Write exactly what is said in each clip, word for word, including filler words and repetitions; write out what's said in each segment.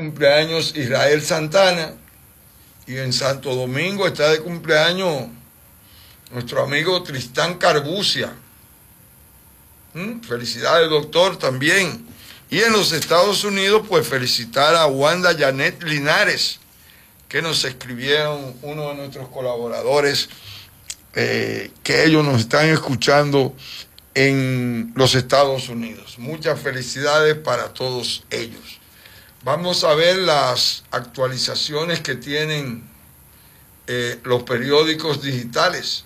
cumpleaños Israel Santana. Y en Santo Domingo está de cumpleaños nuestro amigo Tristán Carbucia. ¿Mm? Felicidades, doctor, también. Y en los Estados Unidos, pues felicitar a Wanda Janet Linares, que nos escribieron uno de nuestros colaboradores, eh, que ellos nos están escuchando en los Estados Unidos. Muchas felicidades para todos ellos. Vamos a ver las actualizaciones que tienen eh, los periódicos digitales.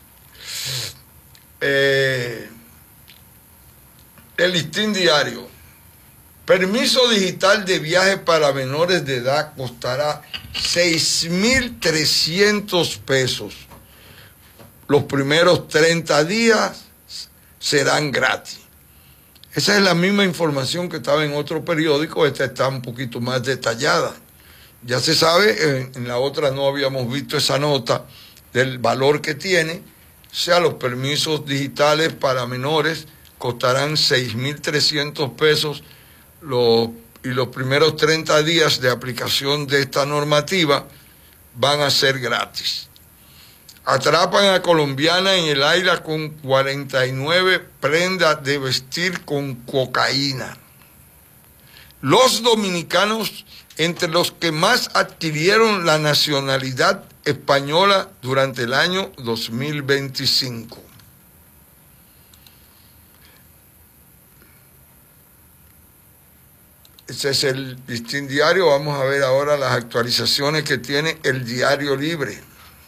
Eh, el Listín Diario. Permiso digital de viaje para menores de edad costará seis mil trescientos pesos. Los primeros treinta días serán gratis. Esa es la misma información que estaba en otro periódico, esta está un poquito más detallada. Ya se sabe, en, en la otra no habíamos visto esa nota del valor que tiene, o sea, los permisos digitales para menores costarán seis mil trescientos pesos los, y los primeros treinta días de aplicación de esta normativa van a ser gratis. Atrapan a colombiana en el aire con cuarenta y nueve prendas de vestir con cocaína. Los dominicanos, entre los que más adquirieron la nacionalidad española durante el año dos mil veinticinco. Ese es el Listín Diario. Vamos a ver ahora las actualizaciones que tiene el Diario Libre.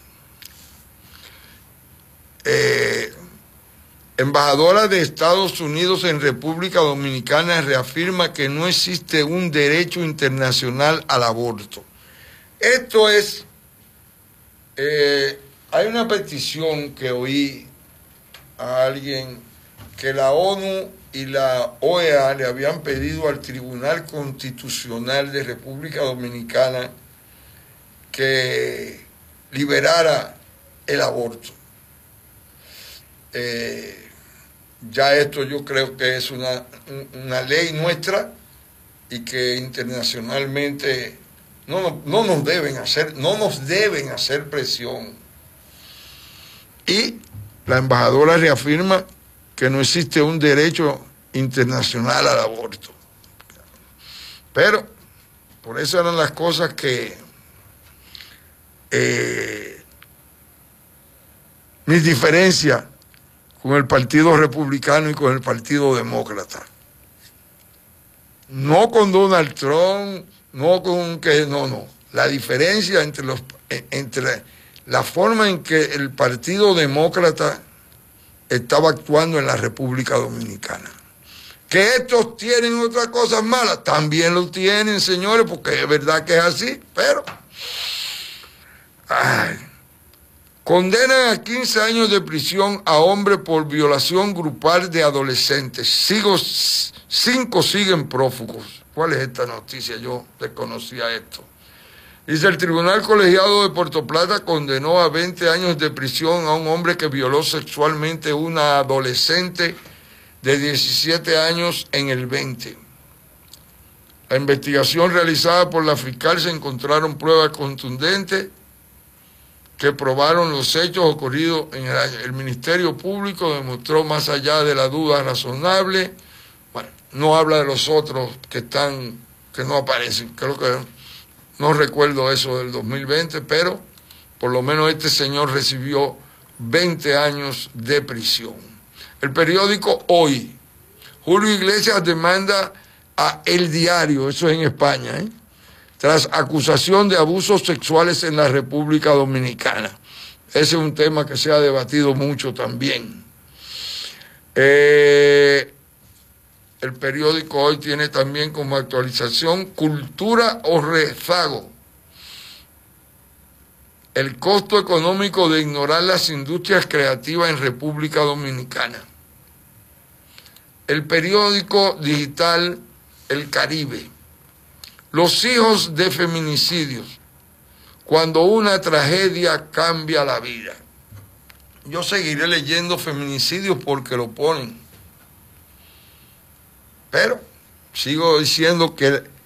Eh, embajadora de Estados Unidos en República Dominicana reafirma que no existe un derecho internacional al aborto. Esto es, eh, hay una petición que oí a alguien que la ONU y la O E A le habían pedido al Tribunal Constitucional de República Dominicana que liberara el aborto. Eh, ya esto yo creo que es una, una ley nuestra y que internacionalmente no, no nos deben hacer, no nos deben hacer presión. Y la embajadora reafirma que no existe un derecho internacional al aborto. Pero por eso eran las cosas que eh, mis diferencias con el Partido Republicano y con el Partido Demócrata. No con Donald Trump, no con que, no, no. La diferencia entre los, entre la forma en que el Partido Demócrata estaba actuando en la República Dominicana. Que estos tienen otras cosas malas, también lo tienen, señores, porque es verdad que es así, pero... Ay, condenan a quince años de prisión a hombre por violación grupal de adolescentes. Sigo, cinco siguen prófugos. ¿Cuál es esta noticia? Yo desconocía esto. Dice, el Tribunal Colegiado de Puerto Plata condenó a veinte años de prisión a un hombre que violó sexualmente a una adolescente de diecisiete años en el veinte. La investigación realizada por la fiscal se encontraron pruebas contundentes que probaron los hechos ocurridos en el año. El Ministerio Público demostró más allá de la duda razonable. Bueno, no habla de los otros que están, que no aparecen. Creo que no recuerdo eso del dos mil veinte, pero por lo menos este señor recibió veinte años de prisión. El periódico Hoy. Julio Iglesias demanda a El Diario, eso es en España, ¿eh? tras acusación de abusos sexuales en la República Dominicana. Ese es un tema que se ha debatido mucho también. Eh, el periódico Hoy tiene también como actualización Cultura o Rezago. El costo económico de ignorar las industrias creativas en República Dominicana. El periódico digital El Caribe. Los hijos de feminicidios, cuando una tragedia cambia la vida. Yo seguiré leyendo feminicidios porque lo ponen. Pero sigo diciendo que